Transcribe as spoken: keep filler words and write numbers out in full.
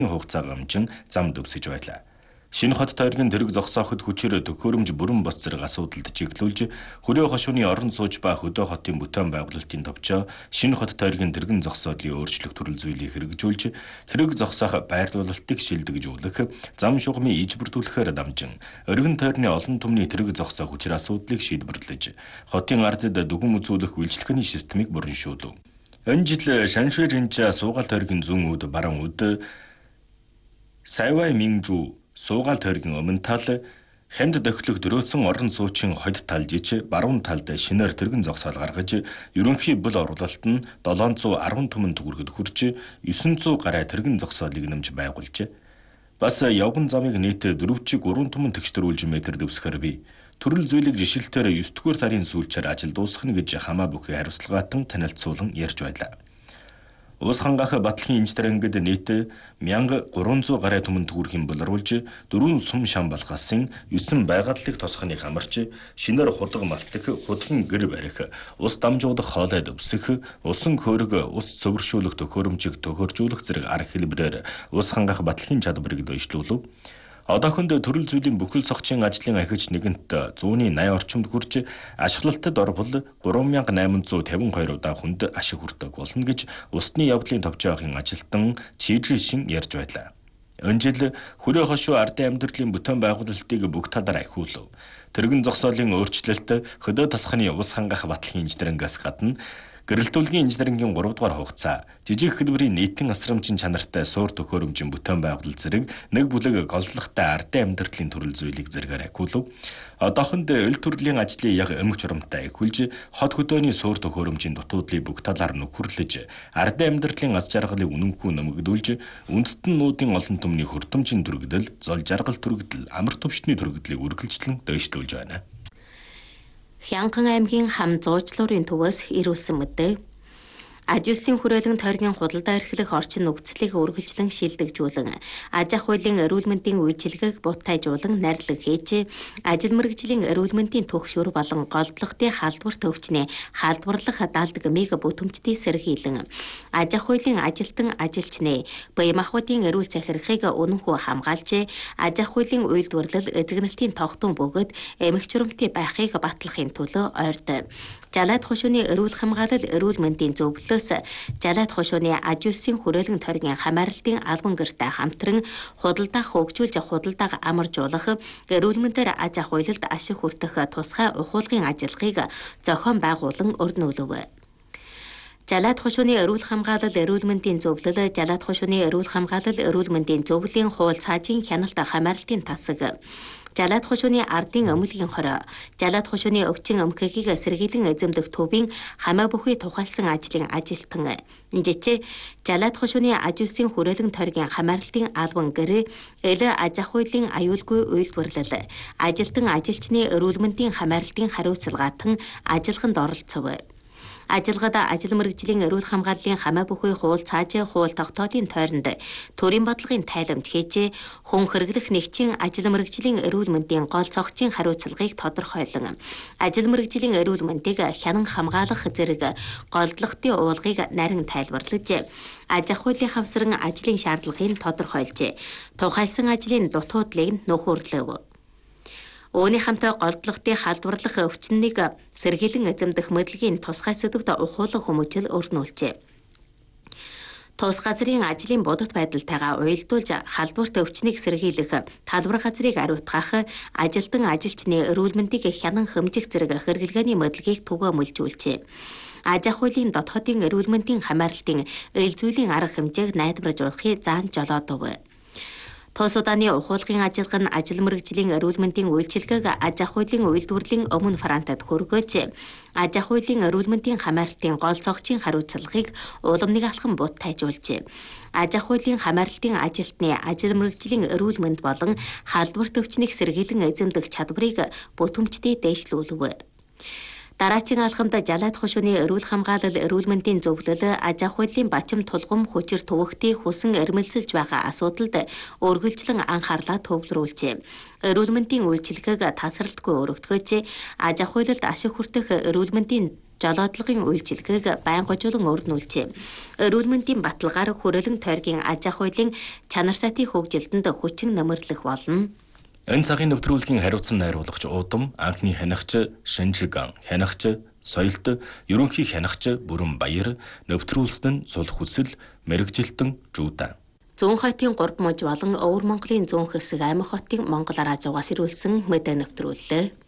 хугацаа гамжин замд өвсөж байлаа. Шинэ хот тойргийн тэрэг зогсооход хүчээр төхөөрөмж бүрэн бос зэрэг асуудалд чиглүүлж хөрөө хошууны орон сууж ба хөдөө хотын бүтээн байгуулалтын товчоо шинэ хот тойргийн тэрэгэн зогсоолын өөрчлөх төрөл зүйлийг хэрэгжүүлж тэрэг зогсоох байрлуулалтыг шилдэгжүүлэх зам шугамын иж бүрдүүлэхээр дамжин өргөн тойрны олон түмний тэрэг зогсоох хүчээр асуудлыг шийдвэрлэж хотын ардд дүгэн үзүүлэх үйлчлэгээний системийг бүрэншүүлв. Энэ жил Шаншуйринча суугаал тойргийн зүүн үд баруун үд Сайвай Минжу суугаал тойргийн өмнө тал хамт дохилох дөрөөсөн орон суучин хойд талж ич баруун талд шинээр тэрэгэн зогсоол гаргаж ерөнхий бүл оруулалт нь долоон зуун арван түмэн төгрөгөд хүрч дев'эн зуун гаруй тэрэгэн зогсоолыг нэмж байгуулжээ. Бас явган замыг нийт дөрвөн чиг гурван түмэн тэгштрүүлж метр дэвсгэр бий. Төрөл зүйлийг жишилтээр дев'дүгээр сарын сүүлчээр ажил дуусгах нь гэж хамаа бүхий хариуцлагаатан танилцуулан ярьж байлаа. Улс хангах батлагын инженер ангид нийт one thousand three hundred гаруй түмэн төгрөгийн боловруулж дөрвөн сум шам балгасын дев'эн байгадлыг тосхоныг хамарч шинээр худаг малтах, худгийн гэр барих, ус дамжуудах хоолой өвсөх, усан хөөрөг ус цөвөршүүлэх төхөөрөмжийг төхөөржүүлэх зэрэг арга хэлбэрээр улс хангах батлагын чадварыг дэвшлүүлв. Одоохонд төрөл зүйлийн бүхэл цогцын ажлын ахиж нэгэнт зууны eighty орчимд хүрч ашиглалтад орвол three thousand eight hundred fifty-two удаа хүнд ашиг хүрдэг болно гэж усны явдлын товчоохын ажилтан Чижишин ярьж байлаа. Энэ жил хөрөө хошуу ардын амьдралын бүтээн байгуулалтыг бүх талаар ахиулв. Тэрэгэн зогсоолын өөрчлөлт хөдөө тасханы ус хангах батлагын инженерингээс гадна гэрэлтүүлгийн инженерингийн three дугаар хугацаа, жижиг хэлбэрийн нийтийн асрамжийн чанартай суур төхөөрөмжийн бүтээн байгуулалт зэрэг нэг бүлэг голдлоготой ардын амьдралын төрөл зүйлийг зэргээр ахиулв. Одоохонд эл төрлийн ажлын яг эмх журамтай ахиулж, хот хөдөөний суур төхөөрөмжийн дутуудлыг бүх талаар нөхөрлөж, ардын амьдралын аз жаргалыг үнэнгүй нэмэгдүүлж, үндэстэн нуудын олон түмний хурдамжийн түрэгдэл, зол жаргал түрэгдэл, амар төвчний түрэгдлийг үргэлжлэн дэвшлүүлж байна. Хянган аймгийн хам зуучлуурын төвөөс ирүүлсэн мэдээ. Ажилсын хүрээлэн тойргийн худалдаа эрхлэх орчин нөхцөлийг үргэлжлэн шилдэгжүүлэн, аж ахуй хуулийн эрүүл мэндийн үйлчилгээг бутайжуулан найрлаг хийж, ажил мэргэжлийн эрүүл мэндийн түгшүүр болон голдлогын халдвар төвчний халдварлах даалдгмыг бүтэмжтэй сэргийлэн, аж ахуй хуулийн ажилтан ажилчны бие махбодын эрүүл захирахыг үнэнхүү хамгаалж, аж ахуй хуулийн үйлдвэрлэл эзэгнэлтийн тогтун бөгөөд эмх журамтай байхыг батлахын төлөө ойрд. Жалаад хошууны эрүүл хамгаалал эрүүл мэндийн зөвлөлөөс Жалаад хошууны аж улсын хүрээлэн тойргийн хамааралтын албан гэртэй хамтран худалдаах хөгжүүлж худалдааг амаржуулах, эрүүл мэндээр аж ахуйлалд ашиг хүртэх тусгай ухуулгын ажиллагааг зохион байгуулан өрнүүлв. Жалаад хошууны эрүүл хамгаалал эрүүл мэндийн зөвлөл, Жалаад хошууны эрүүл хамгаалал эрүүл мэндийн зөвлөлийн хууль цаажийн хяналт хамааралтын тасаг, Жалаад хошууны ардын өмөлгийн хороо, Жалаад хошууны өвчин өмхөгийг сэргийлэн эзэмдэх төвийн хамаа бүхий тухайлсан ажлын ажилтан, жичээ Жалаад хошууны аж улсын хүрээлэн тойргийн хамааралтын албан гэр, эл аж ахуй хуулийн аюулгүй үйлдвэрлэл, ажилтан ажилчны эрүүл мэндийн хамааралтын хариуцлагаатан ажиллаханд оролцов. Ажилгад ажил мэргэжлийн эрүүл хамгааллын хамаа бүхий хууль цааж хууль тогтоодын тойронд төрийн бодлогын тайламж хийж, хүн хэрэглэх нэгжийн ажил мэргэжлийн эрүүл мэндийн гол цогцын хариуцлагыг тодорхойлон, ажил мэргэжлийн эрүүл мэндийг хянан хамгаалах зэрэг голдлогын уулгыг нарийн тайлбарлаж, аж ахуй хуулийн хавсран ажлын шаардлагыг тодорхойлж, тухайлсан ажлын дутуудлыг нөхөрлөв. Үүний хамтаа голдлогын халдварлах өвчнийг сэргийлэн эзэмдэх мэдлэгийн тусгай сэдвт ухуулах хүмүүжил өрнүүлжээ. Тус газрын ажлын бодит байдалтайгаа уялдуулж халдварт өвчнийг сэргийлэх, талбар газрыг ариутгах, ажилтан ажилчны эрүүл мэндийг хянан хэмжих зэрэг хэрэглгээний мэдлэгийг түгээмүүлжүүлжээ. Аж ахуй хуулийн дотоодын эрүүл мэндийн хамааралтын эл зүйлийн арга хэмжээг найдваржуулахыг заан жолоодов. Тус удааны ухуулгын ажиллагаа нь ажил мэргэжлийн эрүүл мэндийн үйлчилгээг аж ахуй хуулийн үйлдвэрлэлийн өмнө фронтод хөргөөж, аж ахуй хуулийн эрүүл мэндийн хамааралтын гол цогцын хариуцлагыг уламныг алхан бутайжуулжээ. Аж ахуй хуулийн хамааралтын ажилтны ажил мэргэжлийн эрүүл мэнд болон халдварт өвчнийг сэргийлэн эзэмдэх чадварыг бүтэмжтэй дэвшлүүлв. Дараагийн алхамд Жалаад хошууны эрүүл хамгаалал эрүүл мэндийн зөвлөл, аж ахуй хуулийн бачим тулгам хүчир төвөгтэй хүсэн эрмэлзэлж байгаа асуудалд үргэлжлэн анхаарлаа төвлөрүүлжээ. Эрүүл мэндийн үйлчилгээг тасралтгүй өргөдгөөж, аж ахуйлалд ашиг хүртэх эрүүл мэндийн жолоодлогын үйлчилгээг байнгажуулан өрнүүлжээ. Эрүүл мэндийн баталгаар хүрээлэн тойргийн аж ахуй хуулийн чанар сайтын хөгжилтөнд хүчин нэмэрлэх болно. Энэ цагийн нэвтрүүлгийн хариуцсан найруулагч Удам, анхны хянагч Шинжиган, хянагч Соёлт, ерөнхий хянагч Бүрэн Баяр, нэвтрүүлсэн нь Сул Хүсэл, Мэргэжилтэн Жуудан. Зүүн хотын гурав мужи болон Өвөр Монголын зүүн хэсэг Аймаг хотын Монголоор хажуугаас ирүүлсэн мэдээ нэвтрүүллээ.